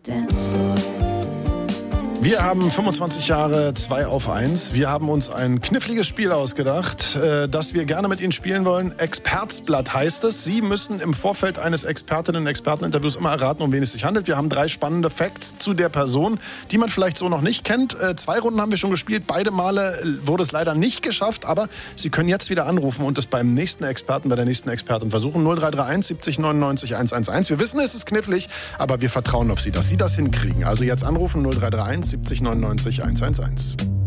dance floor. Wir haben 25 Jahre 2 auf 1. Wir haben uns ein kniffliges Spiel ausgedacht, das wir gerne mit Ihnen spielen wollen. Expertsblatt heißt es. Sie müssen im Vorfeld eines Expertinnen-Experteninterviews immer erraten, um wen es sich handelt. Wir haben 3 spannende Facts zu der Person, die man vielleicht so noch nicht kennt. 2 Runden haben wir schon gespielt. Beide Male wurde es leider nicht geschafft. Aber Sie können jetzt wieder anrufen und es beim nächsten Experten, bei der nächsten Expertin versuchen. 0331 70 99 111. Wir wissen, es ist knifflig, aber wir vertrauen auf Sie, dass Sie das hinkriegen. Also jetzt anrufen 0331 70 99 111.